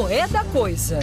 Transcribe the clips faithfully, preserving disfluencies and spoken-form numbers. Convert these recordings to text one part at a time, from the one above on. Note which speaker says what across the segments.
Speaker 1: O É da Coisa.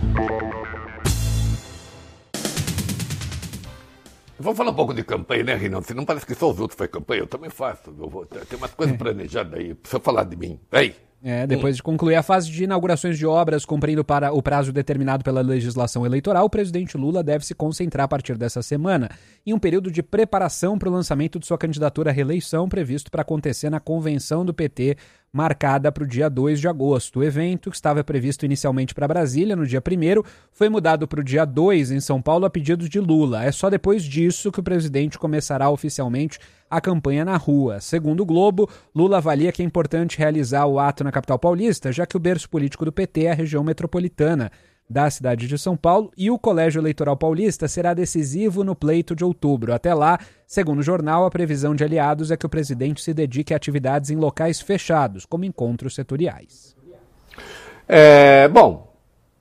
Speaker 2: Vamos falar um pouco de campanha, né, Reinaldo? Você não parece que só os outros fazem campanha, eu também faço. Eu vou ter umas coisas planejadas aí, precisa falar de mim. Aí.
Speaker 3: É, depois de concluir a fase de inaugurações de obras cumprindo para o prazo determinado pela legislação eleitoral, o presidente Lula deve se concentrar a partir dessa semana em um período de preparação para o lançamento de sua candidatura à reeleição previsto para acontecer na convenção do P T, marcada para o dia dois de agosto. O evento, que estava previsto inicialmente para Brasília no dia primeiro, foi mudado para o dia dois em São Paulo a pedido de Lula. É só depois disso que o presidente começará oficialmente a campanha na rua. Segundo o Globo, Lula avalia que é importante realizar o ato na capital paulista, já que o berço político do P T é a região metropolitana da cidade de São Paulo e o Colégio Eleitoral Paulista será decisivo no pleito de outubro. Até lá, segundo o jornal, a previsão de aliados é que o presidente se dedique a atividades em locais fechados, como encontros setoriais.
Speaker 2: É, bom,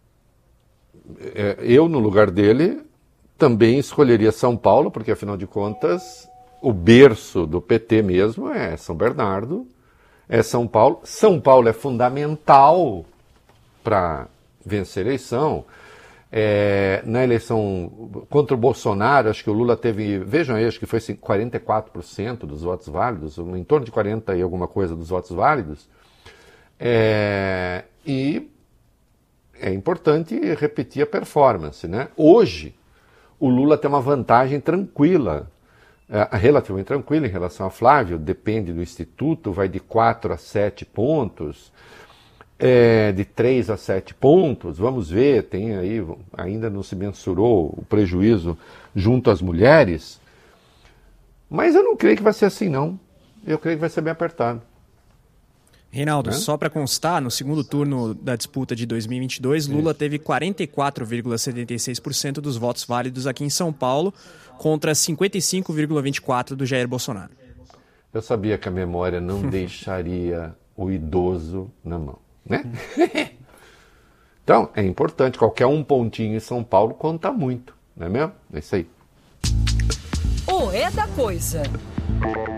Speaker 2: eu no lugar dele também escolheria São Paulo, porque afinal de contas o berço do P T mesmo é São Bernardo, é São Paulo. São Paulo é fundamental para vencer a eleição. É, na eleição contra o Bolsonaro, acho que o Lula teve, vejam aí, acho que foi quarenta e quatro por cento dos votos válidos, em torno de quarenta e alguma coisa dos votos válidos. É, e é importante repetir a performance, né? Hoje, o Lula tem uma vantagem tranquila, é, relativamente tranquila em relação a Flávio, depende do Instituto, vai de quatro a sete pontos, é, de três a sete pontos, vamos ver, tem aí, ainda não se mensurou o prejuízo junto às mulheres, mas eu não creio que vai ser assim não, eu creio que vai ser bem apertado.
Speaker 4: Reinaldo,
Speaker 2: é?
Speaker 4: só para constar, no segundo turno da disputa de dois mil e vinte e dois, Lula Isso. teve quarenta e quatro vírgula setenta e seis por cento dos votos válidos aqui em São Paulo, contra cinquenta e cinco vírgula vinte e quatro por cento do Jair Bolsonaro.
Speaker 2: Eu sabia que a memória não deixaria o idoso na mão, né? Então, é importante, qualquer um pontinho em São Paulo conta muito, não é mesmo? É isso aí.
Speaker 1: O É da Coisa.